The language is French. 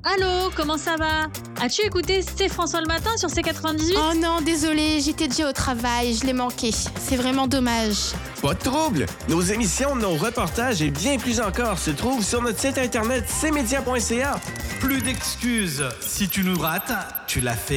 Allô, comment ça va? As-tu écouté C'est François le matin sur C98? Oh non, désolé, j'étais déjà au travail, je l'ai manqué. C'est vraiment dommage. Pas de trouble! Nos émissions, nos reportages et bien plus encore se trouvent sur notre site internet cmedia.ca. Plus d'excuses. Si tu nous rates, tu l'as fait.